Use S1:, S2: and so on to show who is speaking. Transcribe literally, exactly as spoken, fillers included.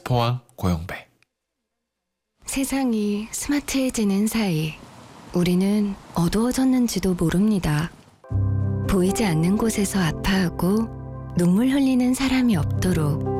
S1: 스포와 고영배.
S2: 세상이 스마트해지는 사이 우리는 어두워졌는지도 모릅니다. 보이지 않는 곳에서 아파하고 눈물 흘리는 사람이 없도록